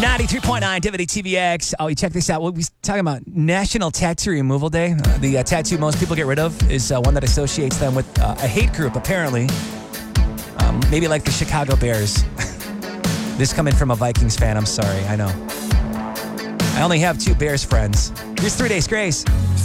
93.9 WTVX. Oh, you check this out. We'll be talking about National Tattoo Removal Day. The tattoo most people get rid of is one that associates them with a hate group, apparently. Maybe like the Chicago Bears. This coming from a Vikings fan. I'm sorry. I know. I only have 2 Bears friends. Here's 3 Days Grace.